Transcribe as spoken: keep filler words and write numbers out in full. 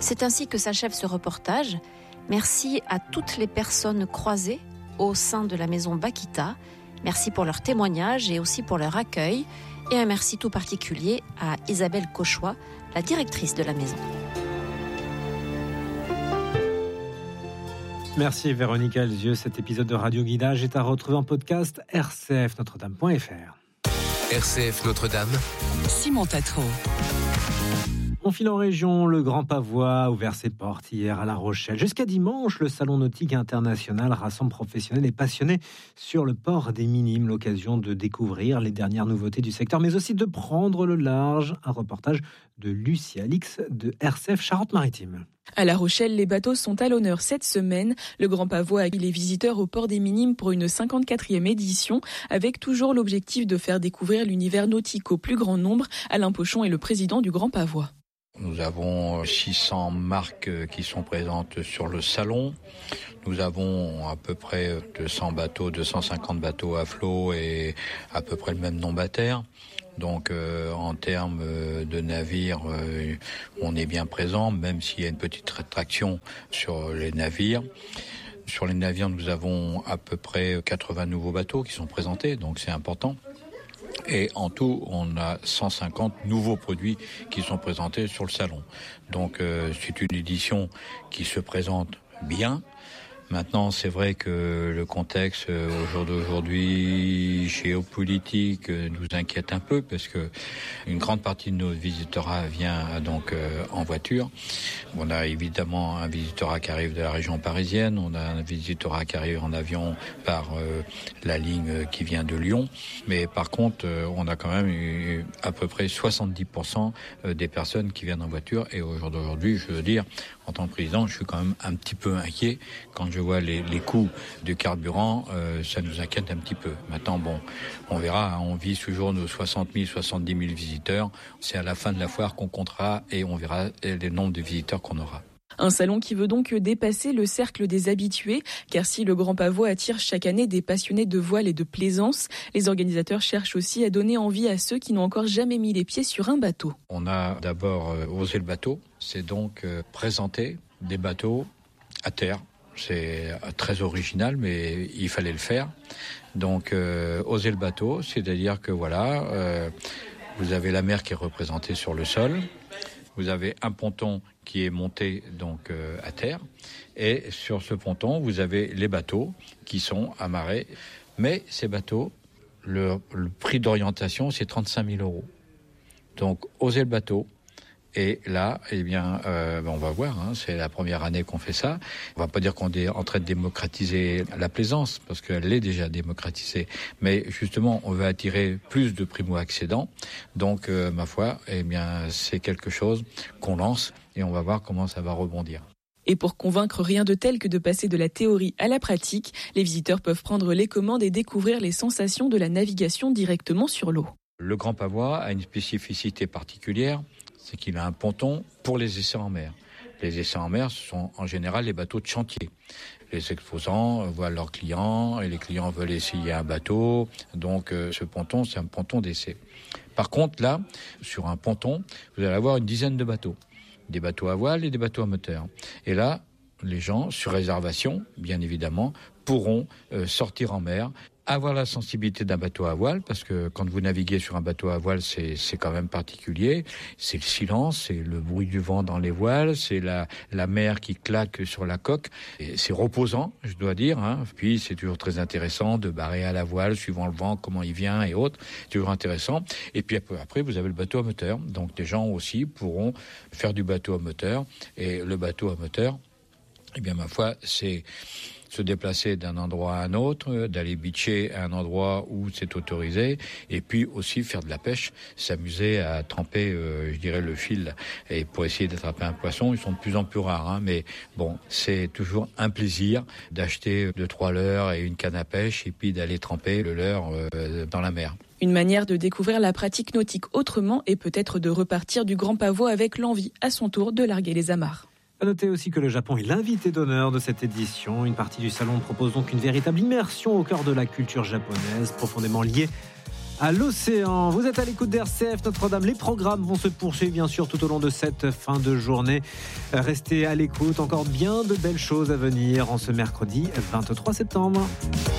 C'est ainsi que s'achève ce reportage. Merci à toutes les personnes croisées au sein de la maison Bakita. Merci pour leur témoignage et aussi pour leur accueil. Et un merci tout particulier à Isabelle Cauchois, la directrice de la maison. Merci Véronique Alzieux. Cet épisode de Radio Guidage est à retrouver en podcast r c f notre dame point f r. R C F Notre-Dame, Simon Tatro. On file en région, le Grand Pavois a ouvert ses portes hier à La Rochelle. Jusqu'à dimanche, le Salon nautique international rassemble professionnels et passionnés sur le port des Minimes. L'occasion de découvrir les dernières nouveautés du secteur, mais aussi de prendre le large. Un reportage de Lucie Alix de R C F Charente-Maritime. À La Rochelle, les bateaux sont à l'honneur cette semaine. Le Grand Pavois accueille les visiteurs au port des Minimes pour une cinquante-quatrième édition, avec toujours l'objectif de faire découvrir l'univers nautique au plus grand nombre. Alain Pochon est le président du Grand Pavois. Nous avons six cents marques qui sont présentes sur le salon. Nous avons à peu près deux cents bateaux, deux cent cinquante bateaux à flot et à peu près le même nombre à terre. Donc euh, en termes de navires, euh, on est bien présent, même s'il y a une petite rétraction sur les navires. Sur les navires, nous avons à peu près quatre-vingts nouveaux bateaux qui sont présentés, donc c'est important. Et en tout, on a cent cinquante nouveaux produits qui sont présentés sur le salon. Donc euh, c'est une édition qui se présente bien. Maintenant, c'est vrai que le contexte au jour d'aujourd'hui géopolitique nous inquiète un peu parce que une grande partie de nos visiteurs vient donc euh, en voiture. On a évidemment un visitorat qui arrive de la région parisienne, on a un visitorat qui arrive en avion par euh, la ligne qui vient de Lyon, mais par contre, euh, on a quand même eu à peu près soixante-dix pour cent des personnes qui viennent en voiture et au jour d'aujourd'hui, je veux dire, en tant que président, je suis quand même un petit peu inquiet quand je vois les, les coûts du carburant, euh, ça nous inquiète un petit peu. Maintenant, bon, on verra, hein, on vise toujours nos soixante mille, soixante-dix mille visiteurs. C'est à la fin de la foire qu'on comptera et on verra les nombres de visiteurs qu'on aura. Un salon qui veut donc dépasser le cercle des habitués, car si le Grand Pavois attire chaque année des passionnés de voile et de plaisance, les organisateurs cherchent aussi à donner envie à ceux qui n'ont encore jamais mis les pieds sur un bateau. On a d'abord euh, osé le bateau, c'est donc euh, présenter des bateaux à terre. C'est très original, mais il fallait le faire. Donc, euh, oser le bateau, c'est-à-dire que voilà, euh, vous avez la mer qui est représentée sur le sol, vous avez un ponton qui est monté donc euh, à terre, et sur ce ponton, vous avez les bateaux qui sont amarrés. Mais ces bateaux, le, le prix d'orientation, c'est trente-cinq mille euros. Donc, oser le bateau. Et là, eh bien, euh, on va voir, hein, c'est la première année qu'on fait ça. On va pas dire qu'on est en train de démocratiser la plaisance, parce qu'elle est déjà démocratisée. Mais justement, on veut attirer plus de primo-accédants. Donc, euh, ma foi, eh bien, c'est quelque chose qu'on lance et on va voir comment ça va rebondir. Et pour convaincre, rien de tel que de passer de la théorie à la pratique, les visiteurs peuvent prendre les commandes et découvrir les sensations de la navigation directement sur l'eau. Le Grand Pavois a une spécificité particulière, c'est qu'il a un ponton pour les essais en mer. Les essais en mer, ce sont en général les bateaux de chantier. Les exposants voient leurs clients et les clients veulent essayer un bateau. Donc euh, ce ponton, c'est un ponton d'essai. Par contre, là, sur un ponton, vous allez avoir une dizaine de bateaux. Des bateaux à voile et des bateaux à moteur. Et là, les gens, sur réservation, bien évidemment, pourront euh, sortir en mer, avoir la sensibilité d'un bateau à voile, parce que quand vous naviguez sur un bateau à voile, c'est, c'est quand même particulier. C'est le silence, c'est le bruit du vent dans les voiles, c'est la, la mer qui claque sur la coque. Et c'est reposant, je dois dire. Hein. Puis c'est toujours très intéressant de barrer à la voile, suivant le vent, comment il vient et autres. C'est toujours intéressant. Et puis après, vous avez le bateau à moteur. Donc des gens aussi pourront faire du bateau à moteur. Et le bateau à moteur, eh bien ma foi, c'est se déplacer d'un endroit à un autre, d'aller beacher à un endroit où c'est autorisé, et puis aussi faire de la pêche, s'amuser à tremper, euh, je dirais, le fil, et pour essayer d'attraper un poisson. Ils sont de plus en plus rares, hein, mais bon, c'est toujours un plaisir d'acheter deux, trois leurres et une canne à pêche, et puis d'aller tremper le leurre euh, dans la mer. Une manière de découvrir la pratique nautique autrement, et peut-être de repartir du Grand Pavois avec l'envie, à son tour, de larguer les amarres. À noter aussi que le Japon est l'invité d'honneur de cette édition. Une partie du salon propose donc une véritable immersion au cœur de la culture japonaise, profondément liée à l'océan. Vous êtes à l'écoute d'R C F Notre-Dame. Les programmes vont se poursuivre bien sûr tout au long de cette fin de journée. Restez à l'écoute, encore bien de belles choses à venir en ce mercredi vingt-trois septembre.